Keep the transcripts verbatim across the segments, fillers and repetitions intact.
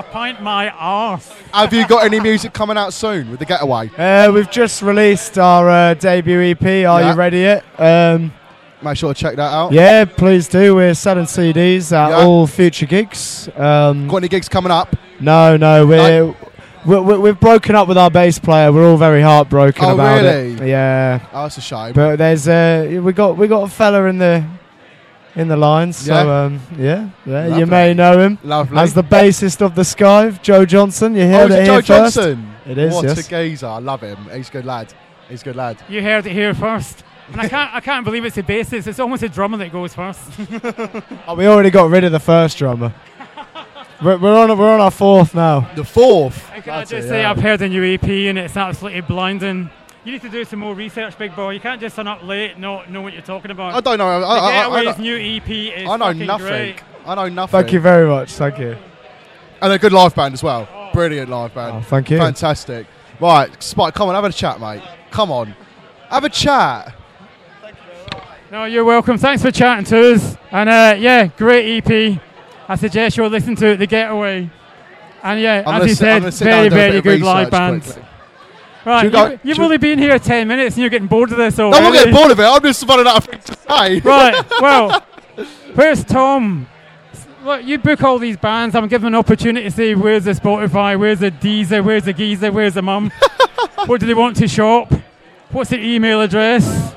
Pint my arse. Have you got any music coming out soon with The Getaway? Uh, we've just released our uh, debut E P, Are Yeah. You Ready Yet? Um, Make sure to check that out. yeah, please do. We're selling C Ds at Yeah. all future gigs. Um, Got any gigs coming up? no, no, we're, we're, we're, we've broken up with our bass player. We're all very heartbroken Oh, about really? it. Yeah. Oh, that's a shame. But there's uh, we got we got a fella in the in the lines, so Yeah. um, yeah, yeah. Lovely. You may know him Lovely. as the bassist of the Skive, Joe Johnson. You oh, heard is it it here Joe first. Johnson? It is. What Yes. a geezer. I love him. He's a good lad. He's a good lad. You heard it here first. And I can't I can't believe it's the bassist. It's almost a drummer that goes first. Oh, we already got rid of the first drummer. we're, we're on we're on our fourth now. The fourth. And can I That's just it, say yeah. I've heard the new E P and it's absolutely blinding. You need to do some more research, big boy. You can't just turn up late and not know what you're talking about. I don't know. I, The I, I, I, Getaway's know- new E P is I know fucking nothing. great. I know nothing. Thank you very much. Thank you. And they're a good live band as well. Brilliant live band. Oh, thank you. Fantastic. Right, Spike, come on, have a chat, mate. Come on. Have a chat. No, you're welcome. Thanks for chatting to us. And uh, yeah, great E P. I suggest you listen to The Getaway. And yeah, I'm as gonna he sit- I'm said, gonna sit down very, and do a very bit of good live research band. quickly. Right, Should we go- you, you've should- only been here ten minutes and you're getting bored of this No, already. I'm not getting bored of it. I'm just running out of things to say. Right, well, where's Tom? Look, you book all these bands. I'm giving an opportunity to say, where's the Spotify? Where's the Deezer? Where's the Geezer? Where's the Mum? What do they want to shop? What's their email address?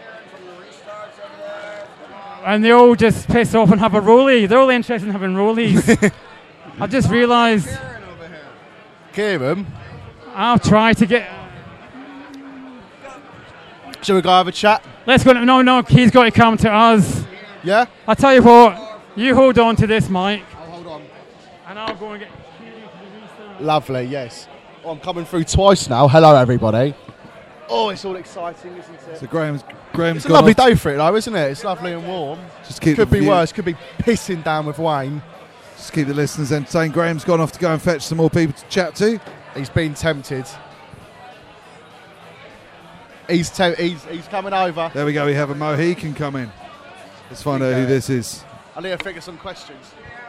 And they all just piss off and have a rollie. They're all interested in having rollies. I've just realised Kieran, I'll try to get... shall we go have a chat? Let's go. No, no, he's got to come to us. Yeah? I'll tell you what, you hold on to this mic. I'll hold on. And I'll go and get Kieran to the restart. Lovely, yes. Oh, I'm coming through twice now. Hello, everybody. Oh, it's all exciting, isn't it? So Graham's Graham's It's a gone lovely off. day for it, though, isn't it? It's lovely and warm. Just keep Could the be view- worse. Could be pissing down with rain. Just keep the listeners entertained. Graham's gone off to go and fetch some more people to chat to. He's been tempted. He's te- he's he's coming over. There we go. We have a Mohican coming. Let's find out who this is. I need to think of some questions.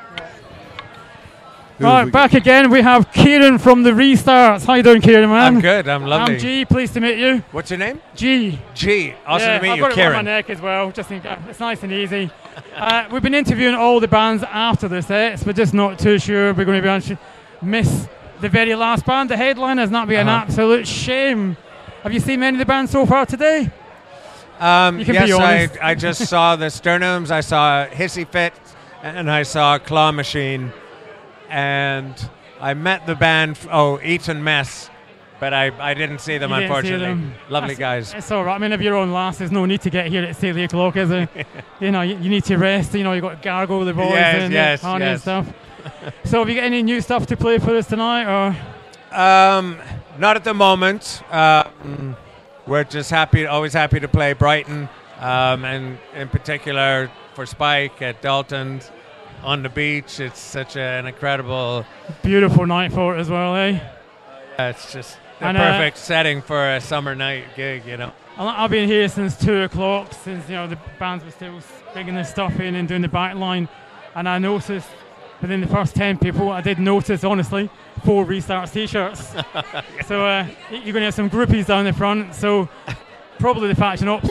Who have Right, we back again. We have Kieran from the Restarts. How you doing, Kieran, man? I'm good. I'm lovely. I'm G. Pleased to meet you. What's your name? G. G. Awesome yeah, to meet I've you, got it around my Kieran. neck as well. Just think uh, it's nice and easy. uh, we've been interviewing all the bands after the sets. We're just not too sure we're going to be on. Sh- miss the very last band, the headliners. That'd be an Uh-huh. absolute shame. Have you seen many of the bands so far today? Um, You can yes, be honest. I, I just saw the Sternums. I saw Hissy Fit, and I saw Claw Machine, and I met the band. F- oh, Eton Mess, but I, I didn't see them You didn't see unfortunately. them. Lovely That's- guys. It's all right. I mean, if you're on last, there's no need to get here at three o'clock, is there? you know, you, you need to rest. You know, you got Gargle with the boys Yes, and yes, Harney and yes. stuff. So, have you got any new stuff to play for us tonight, or? Um, not at the moment. Um, we're just happy, always happy to play Brighton, um, and in particular for Spike at Dalton's on the beach. It's such a, an incredible. Beautiful night for it as well, eh? Uh, it's just the And, uh, perfect setting for a summer night gig, you know. I- I've been here since two o'clock, since you know the bands were still bringing their stuff in and doing the back line, and I noticed within the first ten people, I did notice honestly four Restarts t-shirts. So uh, y- you're going to have some groupies down the front. So probably the Faction Ops.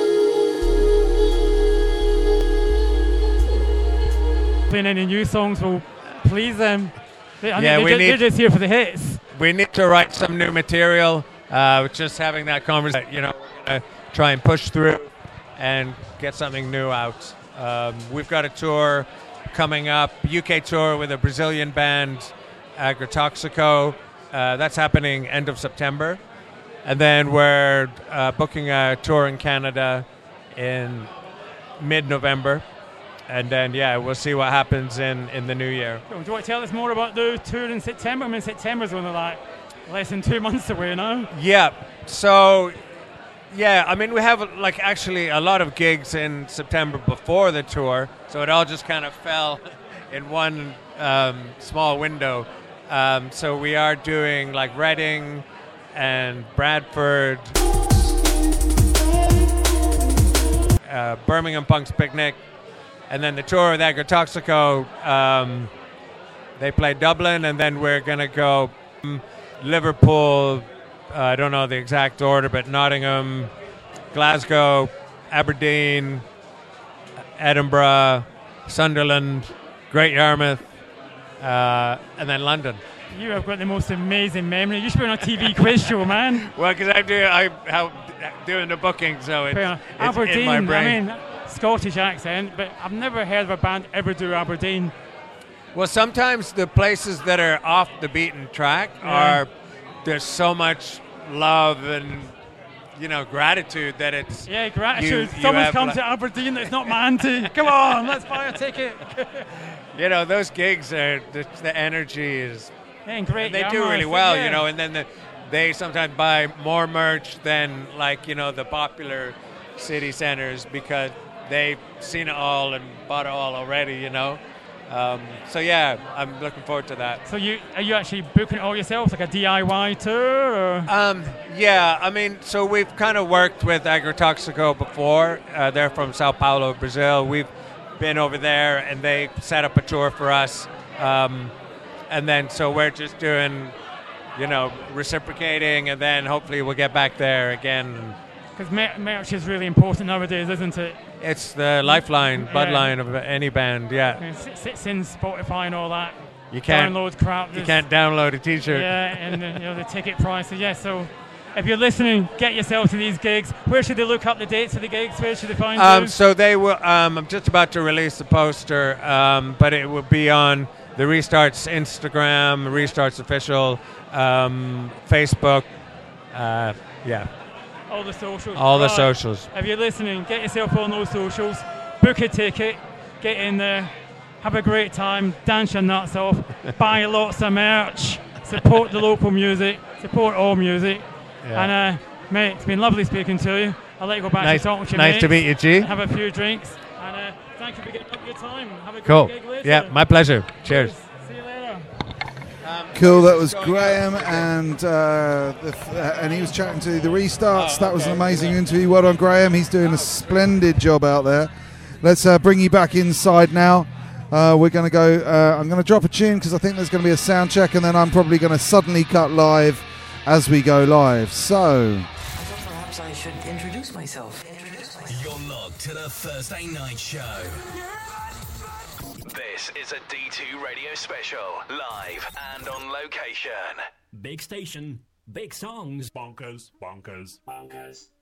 Playing any new songs will please them. They, I Yeah, mean, we they're, ju- need- they're just here for the hits. We need to write some new material. Uh, just having that conversation, you know, we're gonna try and push through and get something new out. Um, we've got a tour coming up, U K tour with a Brazilian band, Agrotoxico. Uh, that's happening end of September. And then we're uh, booking a tour in Canada in mid-November. And then, yeah, we'll see what happens in, in the new year. Do you want to tell us more about the tour in September? I mean, September's only like less than two months away now. Yeah. So, yeah, I mean, we have like actually a lot of gigs in September before the tour. So it all just kind of fell in one um, small window. Um, so we are doing like Reading and Bradford, uh, Birmingham Punks Picnic, and then the tour with Agrotoxico um, they play Dublin, and then we're going to go um, Liverpool, uh, I don't know the exact order, but Nottingham, Glasgow, Aberdeen, Edinburgh, Sunderland, Great Yarmouth, uh, and then London. You have got the most amazing memory. You should be on a T V quiz show, man. Well, because I do, I help doing the booking, so it's, it's Aberdeen, in my brain. I mean, Scottish accent, but I've never heard of a band ever do Aberdeen. Well, sometimes the places that are off the beaten track Yeah. are, there's so much love and, you know, gratitude that it's... Yeah, gratitude. you- you Someone's have come like- to Aberdeen that's not Manty. Come on, let's buy a ticket. You know, those gigs are, the, the energy is... Yeah, and great they do Yarmouth, really well, yeah. you know, and then the, they sometimes buy more merch than, like, you know, the popular city centers because they've seen it all and bought it all already, you know. Um, so, yeah, I'm looking forward to that. So you are you actually booking it all yourself, like a D I Y tour? Or? Um, yeah, I mean, so we've kind of worked with Agrotoxico before. Uh, they're from Sao Paulo, Brazil. We've been over there, and they set up a tour for us. Um, and then, so we're just doing, you know, reciprocating, and then hopefully we'll get back there again. Because mer- merch is really important nowadays, isn't it? It's the lifeline, Yeah. bloodline of any band, yeah. It sits- sits in Spotify and all that. You can't, Download crap. you there's- can't download a t-shirt. Yeah, and the, you know, the ticket prices. Yeah, so if you're listening, get yourself to these gigs. Where should they look up the dates for the gigs? Where should they find Um, those? so they will. Um, I'm just about to release the poster, um, but it will be on the Restarts Instagram, Restarts official, um, Facebook. Uh, yeah, All the socials. all the Right. socials. If you're listening, get yourself on those socials. Book a ticket. Get in there. Have a great time. Dance your nuts off. Buy lots of merch. Support the local music. Support all music. Yeah. And uh, mate, it's been lovely speaking to you. I'll let you go back Nice, to talking to you. nice to meet you, G. Have a few drinks. And uh, thank you for getting up your time. Have a Cool. great gig later. Yeah, my pleasure. Cheers. See you later. Cool, that was Graham, and uh, the, uh, and he was chatting to the Restarts. That was an amazing interview. Well done, Graham. He's doing a splendid job out there. Let's uh, bring you back inside now. Uh, we're going to go. Uh, I'm going to drop a tune because I think there's going to be a sound check, and then I'm probably going to suddenly cut live as we go live. So. I thought perhaps I should introduce myself. Introduce myself. You're locked to the Thursday Night Show. This is a D two radio special, live and on location. Big station, big songs. Bonkers, bonkers, bonkers.